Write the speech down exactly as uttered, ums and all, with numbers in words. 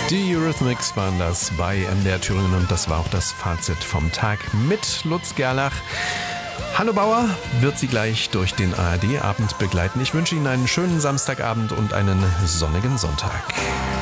Die Eurythmics waren das bei M D R Thüringen und das war auch das Fazit vom Tag mit Lutz Gerlach. Hanno Bauer wird Sie gleich durch den A R D-Abend begleiten. Ich wünsche Ihnen einen schönen Samstagabend und einen sonnigen Sonntag.